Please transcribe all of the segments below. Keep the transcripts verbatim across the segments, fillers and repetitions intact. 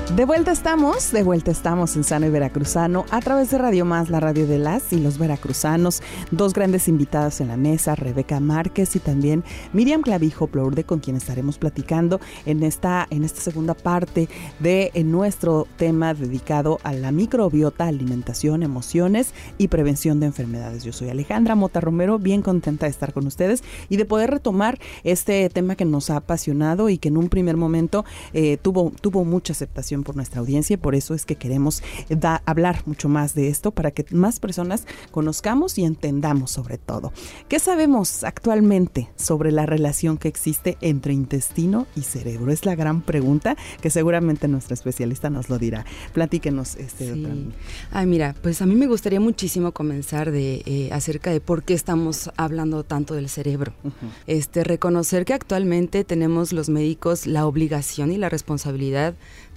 De vuelta estamos, de vuelta estamos en Sano y Veracruzano a través de Radio Más, la radio de las y los veracruzanos. Dos grandes invitadas en la mesa, Rebeca Márquez y también Miriam Clavijo Plourde, con quien estaremos platicando en esta, en esta segunda parte de nuestro tema dedicado a la microbiota, alimentación, emociones y prevención de enfermedades. Yo soy Alejandra Mota Romero, bien contenta de estar con ustedes y de poder retomar este tema que nos ha apasionado y que en un primer momento eh, tuvo, tuvo mucha aceptación por nuestra audiencia, y por eso es que queremos da, hablar mucho más de esto para que más personas conozcamos y entendamos sobre todo. ¿Qué sabemos actualmente sobre la relación que existe entre intestino y cerebro? Es la gran pregunta que seguramente nuestra especialista nos lo dirá. Platíquenos, este, sí. doctora. Ay, mira, pues a mí me gustaría muchísimo comenzar de eh, acerca de por qué estamos hablando tanto del cerebro. Uh-huh. Este, reconocer que actualmente tenemos los médicos la obligación y la responsabilidad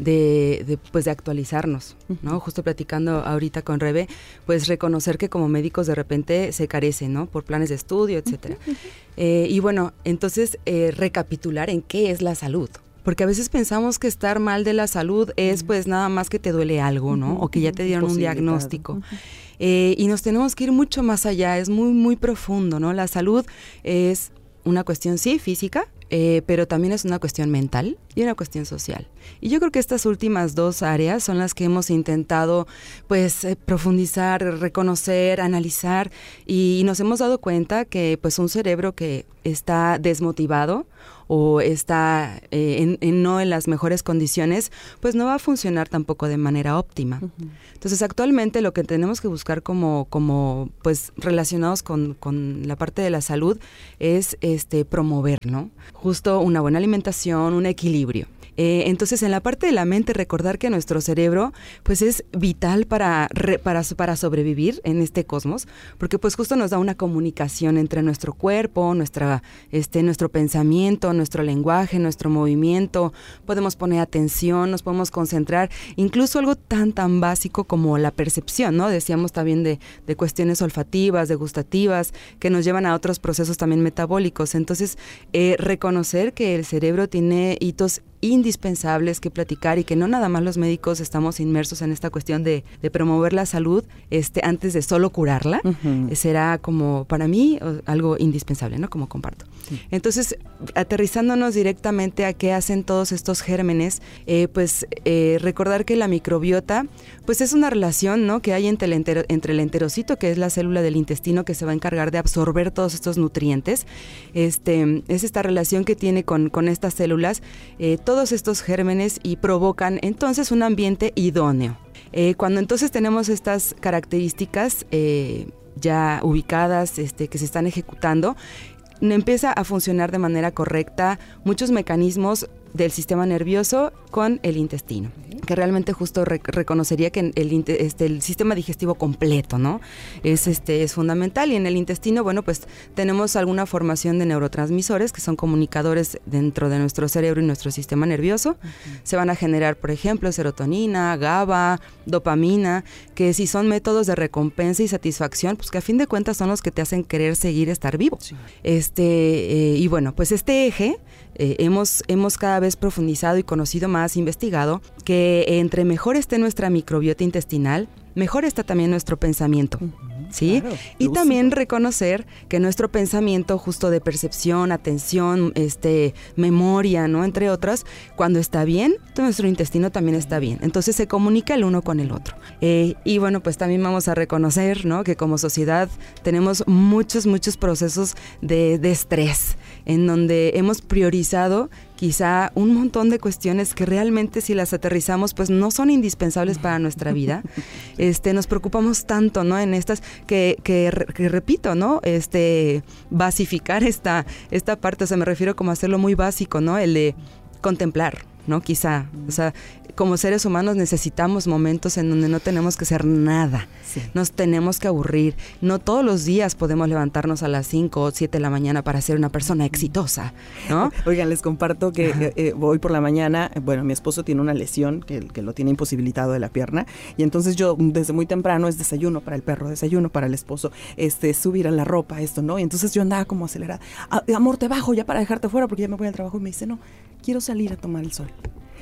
de, de, pues de actualizarnos, ¿no? Justo platicando ahorita con Rebe, pues reconocer que como médicos de repente se carecen, ¿no? Por planes de estudio, etcétera. Uh-huh. Eh, y bueno, entonces eh, recapitular en qué es la salud. Porque a veces pensamos que estar mal de la salud es pues nada más que te duele algo, ¿no? Uh-huh. O que ya te dieron un diagnóstico. Uh-huh. Eh, y nos tenemos que ir mucho más allá, es muy, muy profundo, ¿no? La salud es una cuestión, sí, física, eh, pero también es una cuestión mental y una cuestión social. Y yo creo que estas últimas dos áreas son las que hemos intentado, pues, eh, profundizar, reconocer, analizar, y, y nos hemos dado cuenta que, pues, un cerebro que está desmotivado o está eh, en, en no en las mejores condiciones, pues no va a funcionar tampoco de manera óptima. Uh-huh. Entonces, actualmente lo que tenemos que buscar como, como pues, relacionados con, con la parte de la salud es este promover, ¿no? Justo una buena alimentación, un equilibrio. Eh, entonces, en la parte de la mente, recordar que nuestro cerebro, pues, es vital para, re, para, para sobrevivir en este cosmos, porque, pues, justo nos da una comunicación entre nuestro cuerpo, nuestra, este, nuestro pensamiento, nuestro lenguaje, nuestro movimiento. Podemos poner atención, nos podemos concentrar, incluso algo tan, tan básico como la percepción, ¿no? Decíamos también de, de cuestiones olfativas, de gustativas, que nos llevan a otros procesos también metabólicos. Entonces, eh, reconocer que el cerebro tiene hitos indispensables que platicar y que no nada más los médicos estamos inmersos en esta cuestión de, de promover la salud este, antes de solo curarla, uh-huh. será como para mí algo indispensable, ¿no? Como comparto. Sí. Entonces, aterrizándonos directamente a qué hacen todos estos gérmenes, eh, pues eh, recordar que la microbiota pues es una relación, ¿no? Que hay entre el, entero, entre el enterocito, que es la célula del intestino que se va a encargar de absorber todos estos nutrientes. Este, es esta relación que tiene con, con estas células, eh, todos estos gérmenes, y provocan entonces un ambiente idóneo. Eh, cuando entonces tenemos estas características eh, ya ubicadas, este, que se están ejecutando, empieza a funcionar de manera correcta muchos mecanismos del sistema nervioso con el intestino, que realmente justo re- reconocería que el, este, el sistema digestivo completo, ¿no? Es, este, es fundamental, y en el intestino, bueno, pues tenemos alguna formación de neurotransmisores que son comunicadores dentro de nuestro cerebro y nuestro sistema nervioso. Uh-huh. Se van a generar, por ejemplo, serotonina, GABA, dopamina, que si son métodos de recompensa y satisfacción, pues que a fin de cuentas son los que te hacen querer seguir estar vivo. Sí. Este, eh, y bueno, pues este eje eh, hemos, hemos cada vez profundizado y conocido más, investigado, que entre mejor esté nuestra microbiota intestinal, mejor está también nuestro pensamiento. Uh-huh. ¿Sí? Claro, y lúcido. También reconocer que nuestro pensamiento justo de percepción, atención, este, memoria, ¿no? Entre otras, cuando está bien, nuestro intestino también está bien. Entonces se comunica el uno con el otro. Eh, y bueno, pues también vamos a reconocer, ¿no? Que como sociedad tenemos muchos, muchos procesos de, de estrés, en donde hemos priorizado quizá un montón de cuestiones que realmente, si las aterrizamos, pues no son indispensables para nuestra vida. Este, nos preocupamos tanto, ¿no? En estas que, que, que repito, ¿no? Este, basificar esta, esta parte, o sea, me refiero como a hacerlo muy básico, ¿no? El de contemplar, ¿no? Quizá, o sea, como seres humanos necesitamos momentos en donde no tenemos que hacer nada, sí. Nos tenemos que aburrir, no todos los días podemos levantarnos a las cinco o siete de la mañana para ser una persona exitosa, ¿no? Oigan, les comparto que eh, eh, hoy por la mañana, bueno, mi esposo tiene una lesión que, que lo tiene imposibilitado de la pierna, y entonces yo desde muy temprano es desayuno para el perro, desayuno para el esposo, este, subir a la ropa, esto, ¿no? Y entonces yo andaba como acelerada, amor, te bajo ya para dejarte fuera porque ya me voy al trabajo, y me dice, no, quiero salir a tomar el sol.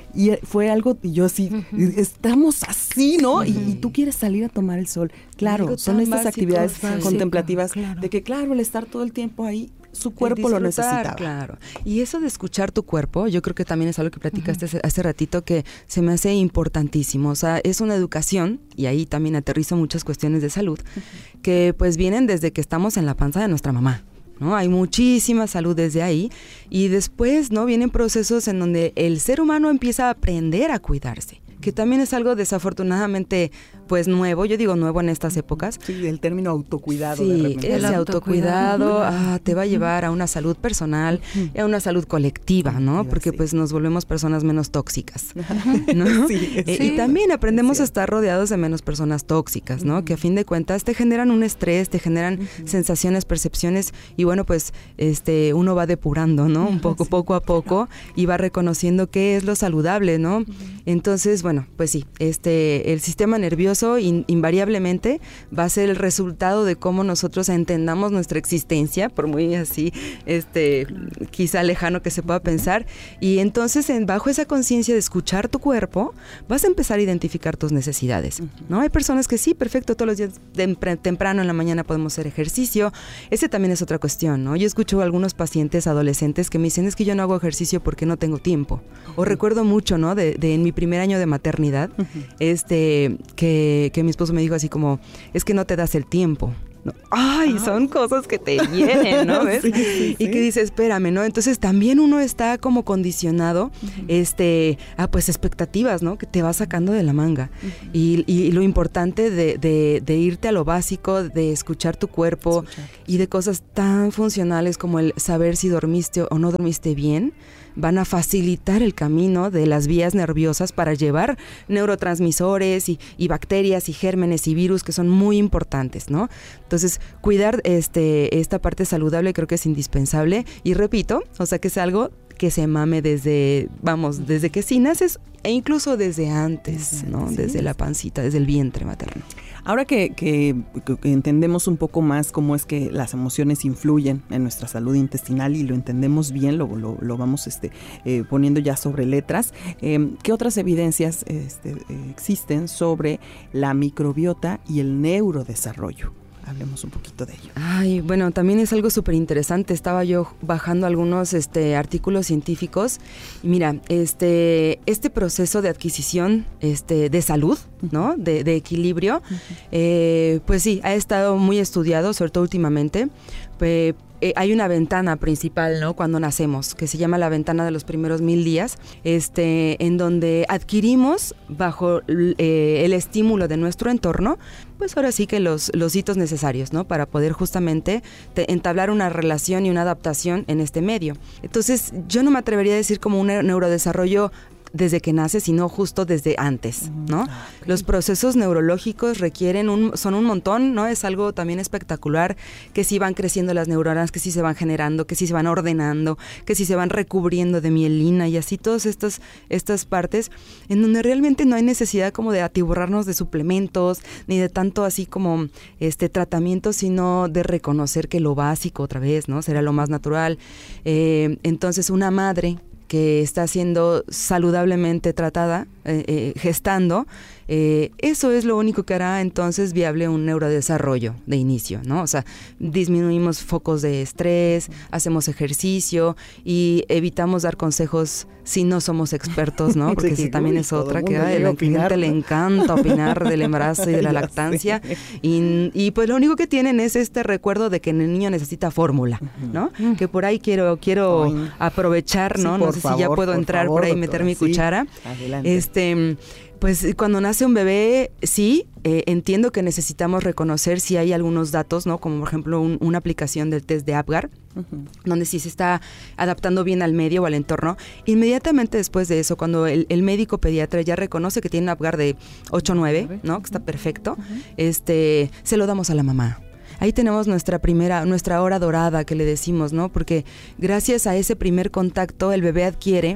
Y fue algo, y yo así, uh-huh. estamos así, ¿no? Uh-huh. Y, y tú quieres salir a tomar el sol. Claro, algo son estas básico, actividades básico, contemplativas, claro. de que claro, el estar todo el tiempo ahí, su cuerpo lo necesitaba. Claro. Y eso de escuchar tu cuerpo, yo creo que también es algo que platicaste uh-huh. hace, hace ratito que se me hace importantísimo. O sea, es una educación, y ahí también aterrizo muchas cuestiones de salud, uh-huh. que pues vienen desde que estamos en la panza de nuestra mamá, ¿no? Hay muchísima salud desde ahí, y después, ¿no? Vienen procesos en donde el ser humano empieza a aprender a cuidarse, que también es algo desafortunadamente pues nuevo, yo digo nuevo en estas épocas. Sí, el término autocuidado. Sí, ese autocuidado ah, te va a llevar a una salud personal, uh-huh. a una salud colectiva, ¿no? Porque sí. pues nos volvemos personas menos tóxicas, ¿no? Sí, eh, sí. Y también aprendemos sí. a estar rodeados de menos personas tóxicas, ¿no? Uh-huh. Que a fin de cuentas te generan un estrés, te generan uh-huh. sensaciones, percepciones, y bueno, pues este uno va depurando, ¿no? Un poco, sí. poco a poco, y va reconociendo qué es lo saludable, ¿no? Uh-huh. Entonces, bueno, pues sí, este el sistema nervioso In, invariablemente va a ser el resultado de cómo nosotros entendamos nuestra existencia, por muy así, este, quizá lejano que se pueda pensar, y entonces en, bajo esa conciencia de escuchar tu cuerpo, vas a empezar a identificar tus necesidades, ¿no? Hay personas que sí, perfecto, todos los días de, temprano en la mañana podemos hacer ejercicio, ese también es otra cuestión, ¿no? Yo escucho a algunos pacientes adolescentes que me dicen, es que yo no hago ejercicio porque no tengo tiempo, o uh-huh. recuerdo mucho, ¿no? De, de en mi primer año de maternidad, uh-huh. este, que que mi esposo me dijo así como, es que no te das el tiempo. ¿No? Ay, ah. son cosas que te hieren, ¿no? ¿Ves? Sí, sí, y sí. que dice, espérame, ¿no? Entonces también uno está como condicionado uh-huh. este, a pues expectativas, ¿no? Que te va sacando de la manga. Uh-huh. Y, y lo importante de, de, de irte a lo básico, de escuchar tu cuerpo escuchar. Y de cosas tan funcionales como el saber si dormiste o no dormiste bien, van a facilitar el camino de las vías nerviosas para llevar neurotransmisores y, y bacterias y gérmenes y virus que son muy importantes, ¿no? Entonces, cuidar este esta parte saludable creo que es indispensable, y repito, o sea, que es algo que se mame desde, vamos, desde que sí naces e incluso desde antes, ¿no? Sí. Desde la pancita, desde el vientre materno. Ahora que, que, que entendemos un poco más cómo es que las emociones influyen en nuestra salud intestinal y lo entendemos bien, lo, lo, lo vamos este, eh, poniendo ya sobre letras, eh, ¿qué otras evidencias este, eh, existen sobre la microbiota y el neurodesarrollo? Hablemos un poquito de ello. Ay, bueno, también es algo súper interesante. Estaba yo bajando algunos este, artículos científicos. Y mira, este, este proceso de adquisición este, de salud, ¿no? De, de equilibrio, uh-huh. eh, pues sí, ha estado muy estudiado, sobre todo últimamente. Pues, Eh, hay una ventana principal, ¿no? Cuando nacemos, que se llama la ventana de los primeros mil días, este, en donde adquirimos bajo eh, el estímulo de nuestro entorno, pues ahora sí que los, los hitos necesarios, ¿no? Para poder justamente te, entablar una relación y una adaptación en este medio. Entonces, yo no me atrevería a decir como un neurodesarrollo desde que nace, sino justo desde antes, ¿no? Okay. Los procesos neurológicos requieren un, son un montón, ¿no? Es algo también espectacular, que si van creciendo las neuronas, que si se van generando, que si se van ordenando, que si se van recubriendo de mielina y así todas estas, estas partes, en donde realmente no hay necesidad como de atiborrarnos de suplementos, ni de tanto así como este tratamiento, sino de reconocer que lo básico otra vez, ¿no? Será lo más natural. Eh, entonces, una madre que está siendo saludablemente tratada, eh, eh, gestando, eh, eso es lo único que hará entonces viable un neurodesarrollo de inicio, ¿no? O sea, disminuimos focos de estrés, hacemos ejercicio y evitamos dar consejos si no somos expertos, ¿no? Porque sí, esa también uy, es otra que a la gente le encanta opinar del embarazo y de la lactancia y, y pues lo único que tienen es este recuerdo de que el niño necesita fórmula, ¿no? Uh-huh. Que por ahí quiero quiero Ay. aprovechar, ¿no? Sí, no sé favor, si ya puedo por entrar favor, por ahí y meter mi sí. cuchara. Adelante. Este, pues cuando nace un bebé, sí, eh, entiendo que necesitamos reconocer si hay algunos datos, ¿no? Como por ejemplo un, una aplicación del test de Apgar, uh-huh. donde sí se está adaptando bien al medio o al entorno. Inmediatamente después de eso, cuando el, el médico pediatra ya reconoce que tiene un Apgar de ocho o nueve, ¿no? Que está perfecto, uh-huh. este, se lo damos a la mamá. Ahí tenemos nuestra primera, nuestra hora dorada que le decimos, ¿no? Porque gracias a ese primer contacto el bebé adquiere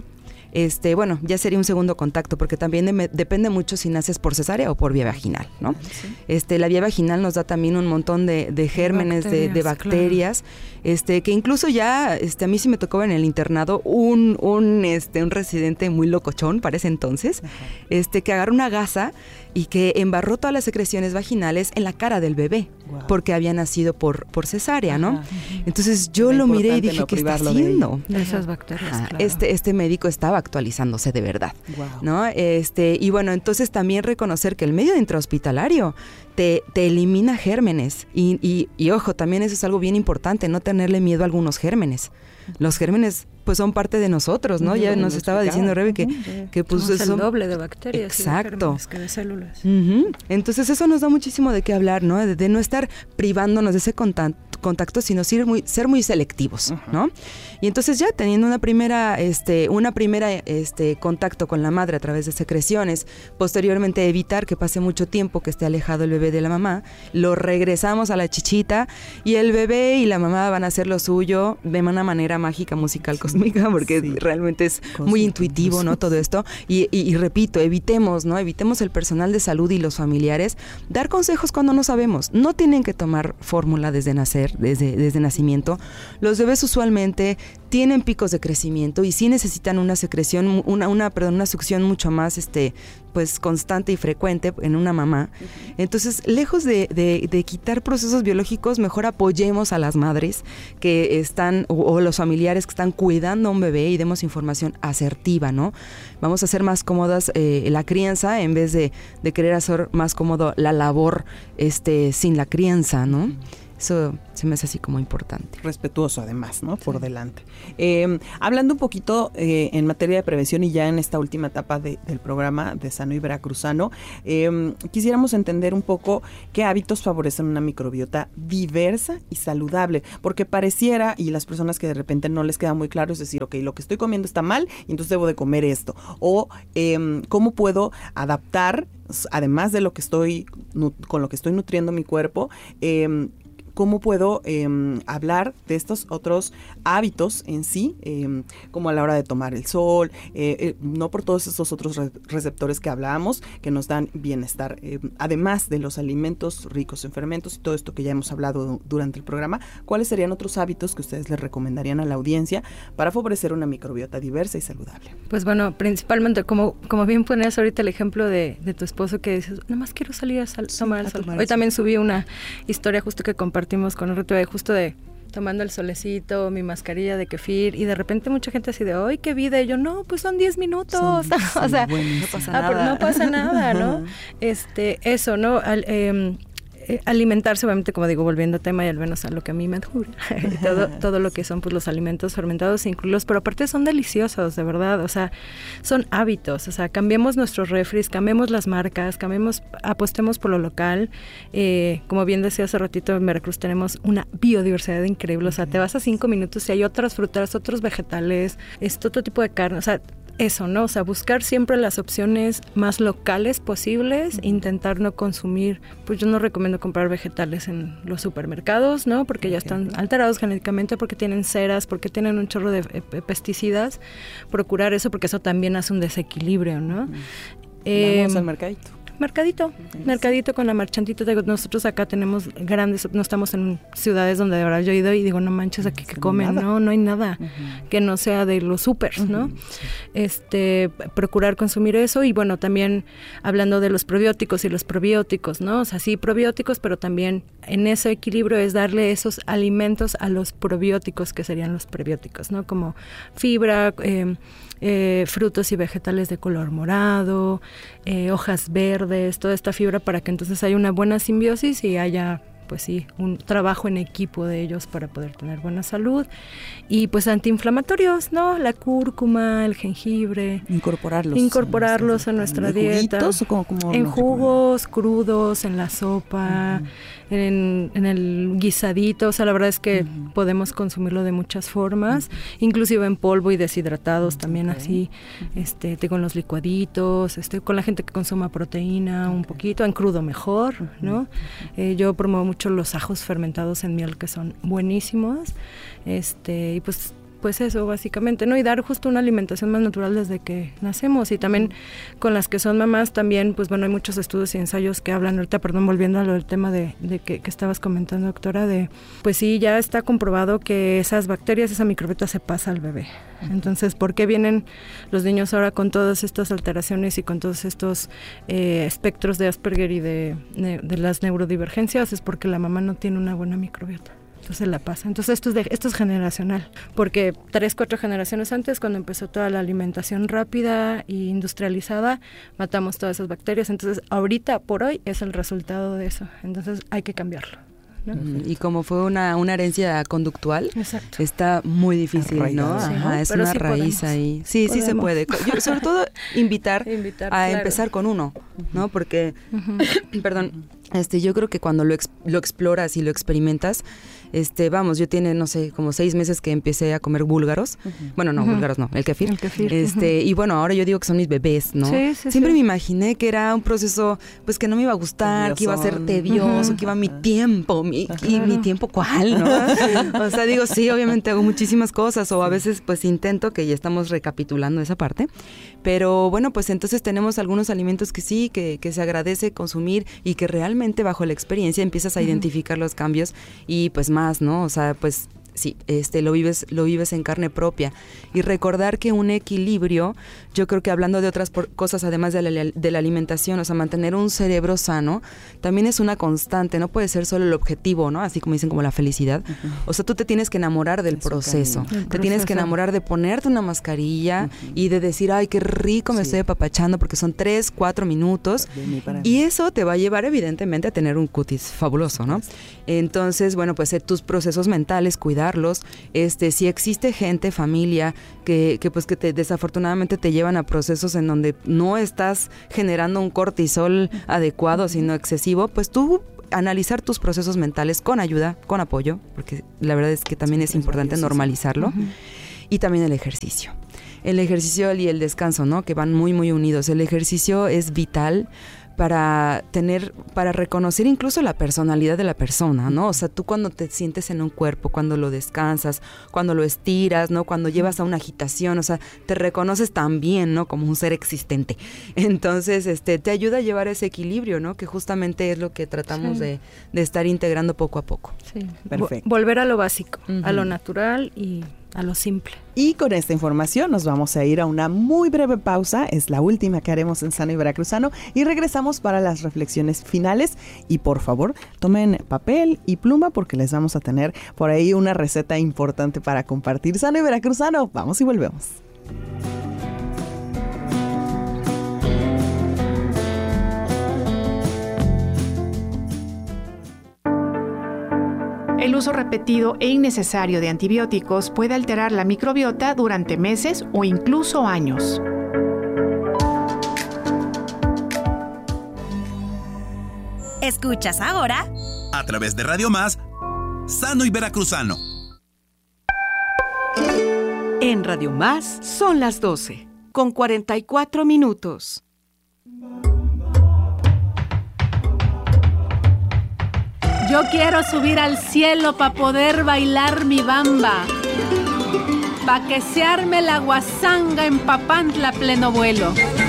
este, bueno, ya sería un segundo contacto, porque también de, depende mucho si naces por cesárea o por vía vaginal, ¿no? Sí. Este, la vía vaginal nos da también un montón de, de gérmenes, bacterias, de, de bacterias, claro. este, que incluso ya, este, a mí sí me tocó en el internado un, un, este, un residente muy locochón para ese entonces, ajá. este, que agarró una gasa y que embarró todas las secreciones vaginales en la cara del bebé, wow. porque había nacido por, por cesárea, ¿no? Ajá. Entonces yo Era lo miré y dije, no ¿qué está haciendo? De, de esas bacterias, Ajá. claro. Este, este médico estaba actualizándose de verdad, wow. ¿no? Este, y bueno, entonces también reconocer que el medio intrahospitalario te, te elimina gérmenes y, y, y ojo, también eso es algo bien importante, no tenerle miedo a algunos gérmenes. Los gérmenes pues son parte de nosotros, ¿no? Uh-huh. Ya nos estaba diciendo Rebe que, uh-huh. que pues Somos son el doble de bacterias exacto. y de gérmenes que de células. Uh-huh. Entonces eso nos da muchísimo de qué hablar, ¿no? De, de no estar privándonos de ese contacto, contacto sino ser muy, ser muy selectivos, uh-huh. ¿no? Y entonces ya teniendo una primera, este, una primera este, contacto con la madre a través de secreciones, posteriormente evitar que pase mucho tiempo que esté alejado el bebé de la mamá, lo regresamos a la chichita y el bebé y la mamá van a hacer lo suyo de una manera mágica, musical, sí. cósmica, porque sí. realmente es Cósmico. Muy intuitivo, ¿no? Todo esto. Y, y, y repito, evitemos, ¿no? Evitemos el personal de salud y los familiares dar consejos cuando no sabemos. No tienen que tomar fórmula desde nacer, desde, desde nacimiento. Los bebés usualmente tienen picos de crecimiento y sí necesitan una secreción, una, una, perdón, una succión mucho más este, pues constante y frecuente en una mamá. Entonces, lejos de, de, de quitar procesos biológicos, mejor apoyemos a las madres que están, o, o los familiares que están cuidando a un bebé y demos información asertiva, ¿no? Vamos a hacer más cómodas eh, la crianza en vez de, de querer hacer más cómodo la labor este, sin la crianza, ¿no? Eso se me hace así como importante. Respetuoso además, ¿no? Por sí. delante. Eh, hablando un poquito eh, en materia de prevención y ya en esta última etapa de, del programa de Sano y Veracruzano, eh, quisiéramos entender un poco qué hábitos favorecen una microbiota diversa y saludable, porque pareciera, y las personas que de repente no les queda muy claro, es decir, ok, lo que estoy comiendo está mal y entonces debo de comer esto, o eh, cómo puedo adaptar, además de lo que estoy, con lo que estoy nutriendo mi cuerpo, eh, cómo puedo eh, hablar de estos otros hábitos en sí, eh, como a la hora de tomar el sol, eh, eh, no por todos esos otros re- receptores que hablábamos, que nos dan bienestar, eh, además de los alimentos ricos en fermentos y todo esto que ya hemos hablado durante el programa. ¿Cuáles serían otros hábitos que ustedes les recomendarían a la audiencia para favorecer una microbiota diversa y saludable? Pues bueno, principalmente, como, como bien ponías ahorita el ejemplo de, de tu esposo que dices, nada más quiero salir a sal- sí, tomar el sol. Hoy también subí una historia justo que compartimos con el R T V, justo de tomando el solecito, mi mascarilla de kefir, y de repente mucha gente así de, ¡ay, qué vida! Y yo, no, pues son diez minutos, son, o sea, no pasa ah, nada. No pasa nada, ¿no? este, eso, ¿no? Al, eh, alimentarse, obviamente, como digo, volviendo a tema y al menos a lo que a mí me adjura, todo, todo lo que son pues los alimentos fermentados incluidos, pero aparte son deliciosos, de verdad, o sea, son hábitos, o sea, cambiemos nuestros refris, cambiemos las marcas, cambiemos, apostemos por lo local, eh, como bien decía hace ratito, en Veracruz tenemos una biodiversidad increíble, o sea, te vas a cinco minutos y hay otras frutas, otros vegetales, es otro tipo de carne, o sea, eso, ¿no? O sea, buscar siempre las opciones más locales posibles, uh-huh. intentar no consumir, pues yo no recomiendo comprar vegetales en los supermercados, ¿no? Porque ya están alterados genéticamente, porque tienen ceras, porque tienen un chorro de eh, pesticidas. Procurar eso porque eso también hace un desequilibrio, ¿no? Uh-huh. Eh, Vamos al mercadito. Mercadito, mercadito con la marchantita. Nosotros acá tenemos grandes, no estamos en ciudades donde de verdad yo he ido y digo, no manches, aquí que comen, no, no hay nada uh-huh. que no sea de los supers, uh-huh. ¿no? Sí. Este, procurar consumir eso y bueno, también hablando de los probióticos y los probióticos, ¿no? O sea, sí probióticos, pero también en ese equilibrio es darle esos alimentos a los probióticos que serían los prebióticos, ¿no? Como fibra, eh, Eh, frutos y vegetales de color morado, eh, hojas verdes, toda esta fibra para que entonces haya una buena simbiosis y haya, pues sí, un trabajo en equipo de ellos para poder tener buena salud. Y pues antiinflamatorios, ¿no? La cúrcuma, el jengibre. Incorporarlos. Incorporarlos a nuestra, a nuestra dieta. ¿Juguitos o como, como en jugos, crudos, en la sopa, uh-huh. en, en el guisadito. O sea, la verdad es que uh-huh. podemos consumirlo de muchas formas, uh-huh. inclusive en polvo y deshidratados uh-huh. también okay. así, uh-huh. este, con los licuaditos, este, con la gente que consuma proteína okay. un poquito, en crudo mejor, uh-huh. ¿no? Uh-huh. Eh, yo promuevo mucho los ajos fermentados en miel que son buenísimos, este, y pues pues eso, básicamente, ¿no? Y dar justo una alimentación más natural desde que nacemos. Y también con las que son mamás, también, pues bueno, hay muchos estudios y ensayos que hablan, ahorita, perdón, volviendo a lo del tema de, de que, que estabas comentando, doctora, de, pues sí, ya está comprobado que esas bacterias, esa microbiota se pasa al bebé. Entonces, ¿por qué vienen los niños ahora con todas estas alteraciones y con todos estos eh, espectros de Asperger y de, de, de las neurodivergencias? Es porque la mamá no tiene una buena microbiota. Entonces la pasa. Entonces esto es, de, esto es generacional, porque tres, cuatro generaciones antes, cuando empezó toda la alimentación rápida e industrializada, matamos todas esas bacterias. Entonces ahorita, por hoy, es el resultado de eso. Entonces hay que cambiarlo, ¿no? Y como fue una, una herencia conductual, exacto, está muy difícil, ¿no? Sí, Ajá, ¿no? es Pero una sí raíz podemos. ahí. Sí, Podemos. sí se puede. Yo, sobre todo invitar, invitar a claro. empezar con uno, ¿no? Porque, uh-huh. perdón, este, yo creo que cuando lo, ex, lo exploras y lo experimentas, este, vamos, yo tiene, no sé, como seis meses que empecé a comer búlgaros. Uh-huh. Bueno, no, uh-huh. búlgaros no, el kefir. El kefir. Este, uh-huh. Y bueno, ahora yo digo que son mis bebés, ¿no? Sí, sí, Siempre sí. me imaginé que era un proceso, pues que no me iba a gustar, tedioso. Que iba a ser tedioso, uh-huh. que iba mi tiempo, mi, uh-huh. y mi tiempo cuál, ¿no? O sea, digo, sí, obviamente hago muchísimas cosas, o a veces pues intento, que ya estamos recapitulando esa parte, pero bueno, pues entonces tenemos algunos alimentos que sí, que, que se agradece consumir y que realmente bajo la experiencia empiezas a uh-huh. identificar los cambios y pues más, ¿no? O sea, pues sí, este lo vives lo vives en carne propia. Y recordar que un equilibrio, yo creo que hablando de otras por, cosas además de la, de la alimentación, o sea, mantener un cerebro sano, también es una constante, no puede ser solo el objetivo, ¿no? Así como dicen, como la felicidad. Uh-huh. O sea, tú te tienes que enamorar del proceso. Te proceso. Tienes que enamorar de ponerte una mascarilla uh-huh. y de decir, ay, qué rico me sí. estoy apapachando, porque son tres, cuatro minutos. Y eso te va a llevar evidentemente a tener un cutis fabuloso, ¿no? Entonces, bueno, pues tus procesos mentales, cuidarlos. Este, si existe gente, familia, que, que pues que te, desafortunadamente te llevan a procesos en donde no estás generando un cortisol adecuado, sino excesivo, pues tú analizar tus procesos mentales con ayuda, con apoyo, porque la verdad es que también es importante normalizarlo, uh-huh. y también el ejercicio. El ejercicio y el descanso, ¿no? Que van muy, muy unidos. El ejercicio es vital para tener, para reconocer incluso la personalidad de la persona, ¿no? O sea, tú cuando te sientes en un cuerpo, cuando lo descansas, cuando lo estiras, ¿no? Cuando llevas a una agitación, o sea, te reconoces también, ¿no? Como un ser existente. Entonces, este, te ayuda a llevar ese equilibrio, ¿no? Que justamente es lo que tratamos sí. de, de estar integrando poco a poco. Sí, perfecto. Volver a lo básico, uh-huh. a lo natural y a lo simple. Y con esta información nos vamos a ir a una muy breve pausa, es la última que haremos en Sano y Veracruzano, y regresamos para las reflexiones finales. Y por favor, tomen papel y pluma porque les vamos a tener por ahí una receta importante para compartir. Sano y Veracruzano, vamos y volvemos. El uso repetido e innecesario de antibióticos puede alterar la microbiota durante meses o incluso años. Escuchas ahora, a través de Radio Más, Sano y Veracruzano. En Radio Más son las doce, con cuarenta y cuatro minutos. Yo quiero subir al cielo para poder bailar mi bamba, pa' que se arme la guasanga en Papantla pleno vuelo.